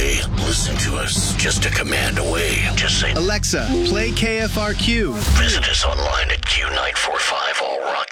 say, listen to us, just a command away. Just say, Alexa, play KFRQ. visit us online at Q945allrock